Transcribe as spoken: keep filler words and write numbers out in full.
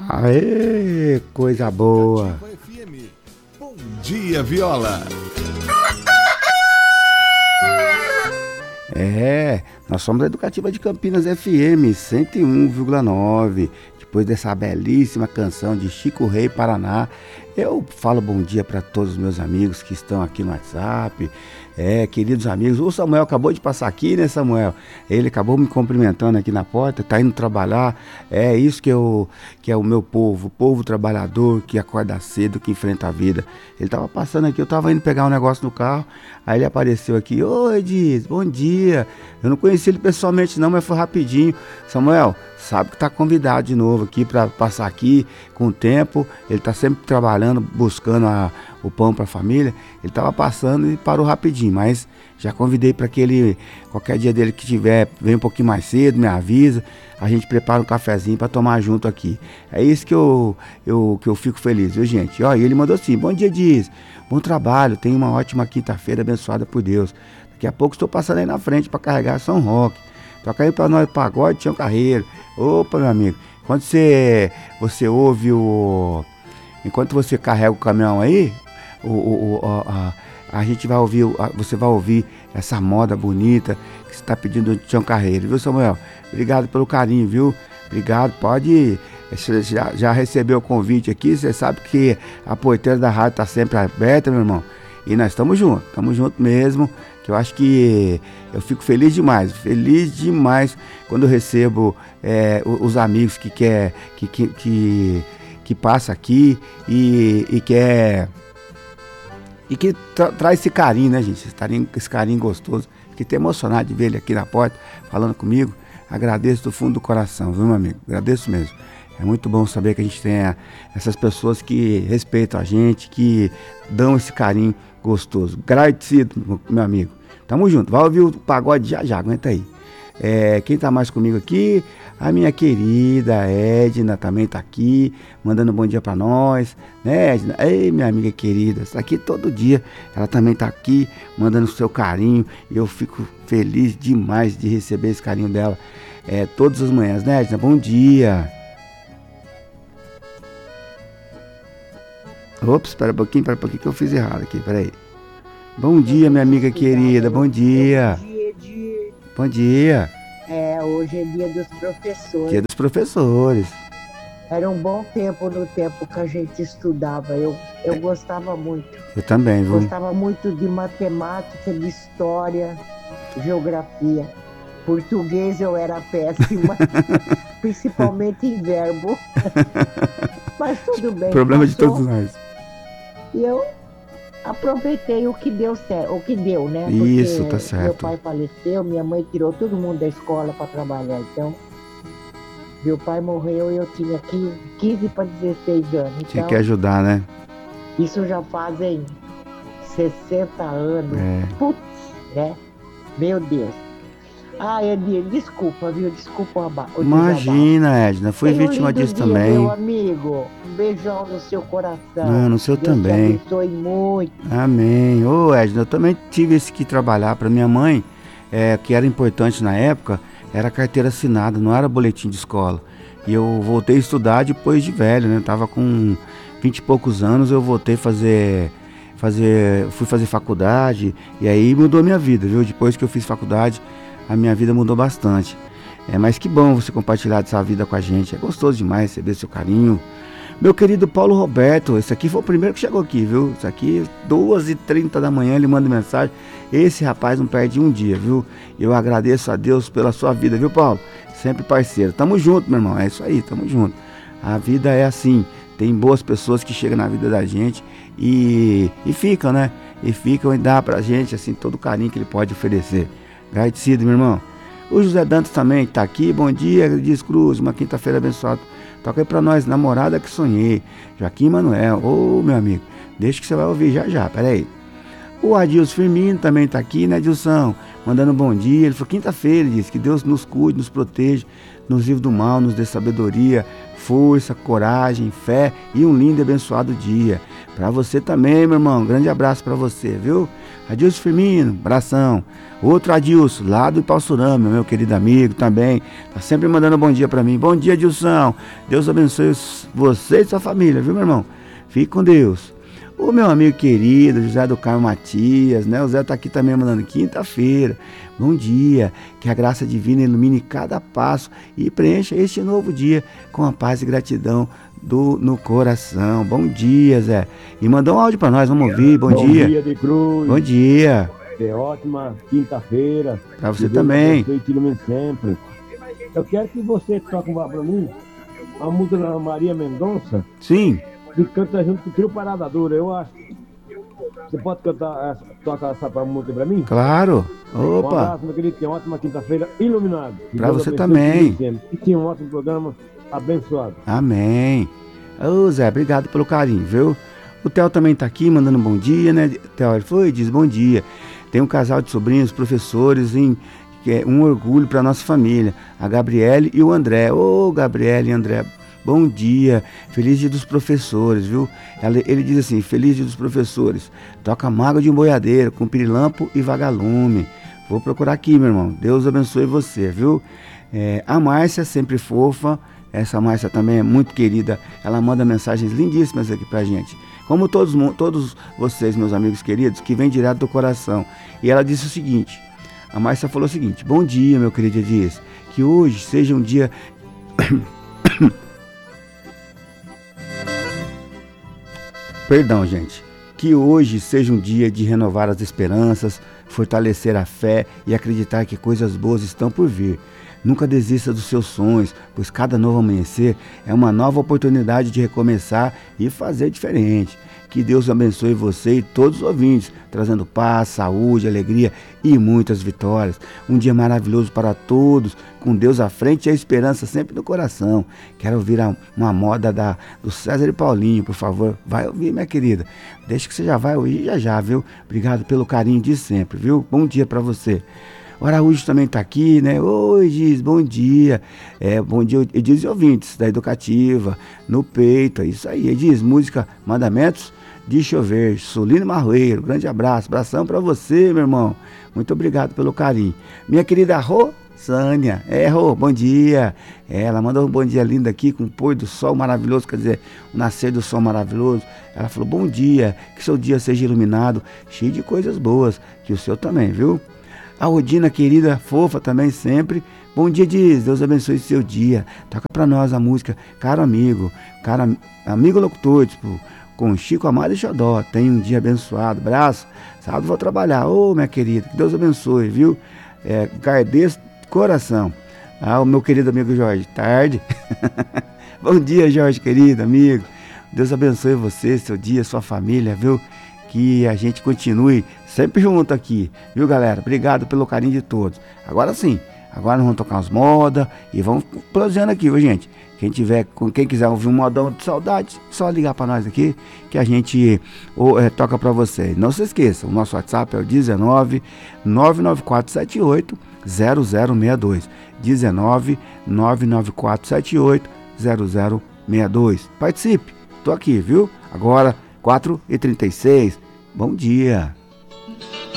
Aê, coisa boa. F M. Bom dia, Viola. É, nós somos a Educativa de Campinas F M cento e um vírgula nove. Depois dessa belíssima canção de Chico Rei Paraná, eu falo bom dia para todos os meus amigos que estão aqui no WhatsApp. É, queridos amigos, o Samuel acabou de passar aqui, né, Samuel? Ele acabou me cumprimentando aqui na porta, tá indo trabalhar. É isso que, eu, que é o meu povo, o povo trabalhador que acorda cedo, que enfrenta a vida. Ele tava passando aqui, eu tava indo pegar um negócio no carro, aí ele apareceu aqui. Oi, Diz, bom dia. Eu não conheci ele pessoalmente não, mas foi rapidinho. Samuel, sabe que tá convidado de novo aqui para passar aqui com o tempo. Ele tá sempre trabalhando, buscando a, o pão para a família. Ele tava passando e parou rapidinho, mas já convidei para que ele, qualquer dia dele que tiver, venha um pouquinho mais cedo, me avisa. A gente prepara um cafezinho para tomar junto aqui. É isso que eu, eu, que eu fico feliz, viu, gente? Ó, e ele mandou assim: bom dia, Diz, bom trabalho, tenha uma ótima quinta-feira abençoada por Deus. Daqui a pouco estou passando aí na frente para carregar São Roque. Toca aí para nós pagode, Tião Carreiro. Opa, meu amigo, quando você, você ouve o... Enquanto você carrega o caminhão aí, o, o, o, a, a gente vai ouvir, a, você vai ouvir essa moda bonita que você está pedindo de Tião Carreiro, viu, Samuel? Obrigado pelo carinho, viu? Obrigado, pode... Você já, já recebeu o convite aqui, você sabe que a porteira da rádio está sempre aberta, meu irmão. E nós estamos juntos, estamos juntos mesmo. Eu acho que eu fico feliz demais, feliz demais quando eu recebo é, os amigos que quer, que, que, que, que passa aqui e, e quer e que tra, traz esse carinho, né, gente? Esse carinho, esse carinho gostoso. Fiquei até emocionado de ver ele aqui na porta falando comigo. Agradeço do fundo do coração, viu, meu amigo? Agradeço mesmo. É muito bom saber que a gente tem essas pessoas que respeitam a gente, que dão esse carinho gostoso. Agradecido, meu amigo. Tamo junto, vai ouvir o pagode já já, aguenta aí. É, quem tá mais comigo aqui? A minha querida Edna também tá aqui, mandando um bom dia pra nós, né, Edna? Ei, minha amiga querida, está aqui todo dia, ela também tá aqui, mandando o seu carinho, e eu fico feliz demais de receber esse carinho dela, é, todas as manhãs, né, Edna? Bom dia. Ops, espera um pouquinho, espera um pouquinho que eu fiz errado aqui, peraí. Bom dia, minha amiga querida, bom dia. Bom dia, dia. Bom dia. É, hoje é dia dos professores. Dia dos professores. Era um bom tempo no tempo que a gente estudava. Eu, eu gostava muito. Eu também, viu? Gostava muito de matemática, de história, geografia. Português eu era péssima, principalmente em verbo. Mas tudo bem. Problema passou. de todos nós. E eu aproveitei o que deu certo, o que deu, né? Porque isso, tá certo. Meu pai faleceu, minha mãe tirou todo mundo da escola para trabalhar, então meu pai morreu e eu tinha quinze para dezesseis anos. Então, tinha que ajudar, né? Isso já fazem sessenta anos. É. Putz, né? Meu Deus. Ah, Edir, desculpa, viu? Desculpa o abalo. Imagina, Edna, fui Tenha um vítima lindo disso dia, também. Meu amigo, um beijão no seu coração. Não, no seu Deus também. te abençoe muito. Amém. Ô, Edna, eu também tive esse que trabalhar para minha mãe, é, que era importante na época, era carteira assinada, não era boletim de escola. E eu voltei a estudar depois de velho, né? Eu tava com vinte e poucos anos, eu voltei a fazer, fazer, fui fazer faculdade, e aí mudou a minha vida, viu? Depois que eu fiz faculdade, a minha vida mudou bastante. É, mas que bom você compartilhar dessa vida com a gente. É gostoso demais receber seu carinho. Meu querido Paulo Roberto, esse aqui foi o primeiro que chegou aqui, viu? Isso aqui, duas e trinta da manhã, ele manda mensagem. Esse rapaz não perde um dia, viu? Eu agradeço a Deus pela sua vida, viu, Paulo? Sempre parceiro. Tamo junto, meu irmão. É isso aí, tamo junto. A vida é assim. Tem boas pessoas que chegam na vida da gente e, e ficam, né? E ficam e dá pra gente, assim, todo o carinho que ele pode oferecer. Agradecido, meu irmão. O José Dantas também está aqui. Bom dia, Diz Cruz. Uma quinta-feira abençoada. Toca aí pra nós, Namorada que Sonhei. Joaquim Manuel. Ô, meu amigo, deixa que você vai ouvir já já. Pera aí. O Adilson Firmino também está aqui, né, Adilson? Mandando um bom dia. Ele falou, quinta-feira, ele disse que Deus nos cuide, nos proteja, nos livre do mal, nos dê sabedoria, força, coragem, fé e um lindo e abençoado dia. Para você também, meu irmão. Grande abraço para você, viu? Adilson Firmino, abração. Outro Adilson, lá do Ipauçurama, meu querido amigo também. Tá sempre mandando um bom dia para mim. Bom dia, Adilson. Deus abençoe você e sua família, viu, meu irmão? Fique com Deus. O meu amigo querido, José do Carmo Matias, né? O Zé tá aqui também mandando quinta-feira. Bom dia, que a graça divina ilumine cada passo e preencha este novo dia com a paz e gratidão do, no coração. Bom dia, Zé. E mandou um áudio para nós, vamos ouvir. Bom, Bom dia. Bom dia, de Cruz. Bom dia. É ótima quinta-feira. Para você também. Deus te ilumine sempre. Eu quero que você toque uma para mim, a música da Maria Mendonça. Sim. Que canta junto com o Trio Parada Dura, eu acho. Você pode cantar, essa, tocar essa música pra mim? Claro. Opa. Um abraço, meu querido, tenha uma ótima quinta-feira iluminado. Pra você também. E tinha um ótimo programa abençoado. Amém. Ô Zé, obrigado pelo carinho, viu? O Theo também tá aqui, mandando um bom dia, né? Theo, ele foi e diz bom dia. Tem um casal de sobrinhos, professores, em, que é um orgulho pra nossa família. A Gabriele e o André. Ô, Gabriele e André. Bom dia, feliz dia dos professores, viu? Ele diz assim, feliz dia dos professores. Toca Mágoa de um Boiadeiro, com Pirilampo e Vagalume. Vou procurar aqui, meu irmão. Deus abençoe você, viu? É, a Márcia, sempre fofa. Essa Márcia também é muito querida. Ela manda mensagens lindíssimas aqui pra gente. Como todos, todos vocês, meus amigos queridos, que vem direto do coração. E ela disse o seguinte, a Márcia falou o seguinte, bom dia, meu querido Dias. Que hoje seja um dia... Perdão, gente. Que hoje seja um dia de renovar as esperanças, fortalecer a fé e acreditar que coisas boas estão por vir. Nunca desista dos seus sonhos, pois cada novo amanhecer é uma nova oportunidade de recomeçar e fazer diferente. Que Deus abençoe você e todos os ouvintes, trazendo paz, saúde, alegria e muitas vitórias. Um dia maravilhoso para todos, com Deus à frente e a esperança sempre no coração. Quero ouvir uma moda da, do César e Paulinho, por favor. Vai ouvir, minha querida. Deixa que você já vai ouvir já já, viu? Obrigado pelo carinho de sempre, viu? Bom dia para você. O Araújo também está aqui, né? Oi, Giz, bom dia. É, bom dia, Ediz e ouvintes da Educativa, no peito, é isso aí. Ediz, música Mandamentos de Chover, Solino Marroeiro. Grande abraço, abração para você, meu irmão. Muito obrigado pelo carinho. Minha querida Rosânia, é, Rô, bom dia. É, ela mandou um bom dia lindo aqui, com o pôr do sol maravilhoso, quer dizer, o nascer do sol maravilhoso. Ela falou, bom dia, que seu dia seja iluminado, cheio de coisas boas, que o seu também, viu? A Rodina, querida, fofa também sempre. Bom dia, Diz. Deus abençoe seu dia. Toca pra nós a música Caro Amigo, Caro Amigo Locutor, tipo, com Chico Amado e Xodó. Tenha um dia abençoado. Abraço. Sábado vou trabalhar. Ô, oh, minha querida, que Deus abençoe, viu? É, Gardês Coração. Ah, o meu querido amigo Jorge. Tarde. Bom dia, Jorge, querido amigo. Deus abençoe você, seu dia, sua família, viu? Que a gente continue sempre junto aqui, viu, galera? Obrigado pelo carinho de todos. Agora sim, agora nós vamos tocar umas modas e vamos prosseando aqui, viu, gente? Quem tiver, quem quiser ouvir um modão de saudade, só ligar para nós aqui que a gente ou, é, toca para vocês. Não se esqueça, o nosso WhatsApp é o dezenove, nove nove quatro sete oito, zero zero seis dois. dezenove, nove nove quatro sete oito, zero zero seis dois. Participe, tô aqui, viu? Agora quatro e trinta e seis, bom dia.